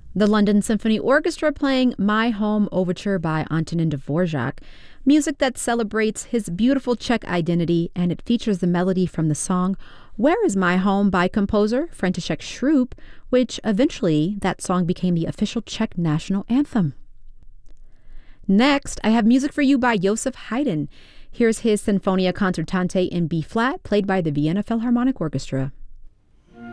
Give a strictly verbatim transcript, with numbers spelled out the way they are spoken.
The London Symphony Orchestra playing My Home Overture by Antonin Dvorak, music that celebrates his beautiful Czech identity, and it features the melody from the song Where is My Home by composer František Šrup, which eventually that song became the official Czech national anthem. Next, I have music for you by Joseph Haydn. Here's his Sinfonia Concertante in B-flat, played by the Vienna Philharmonic Orchestra.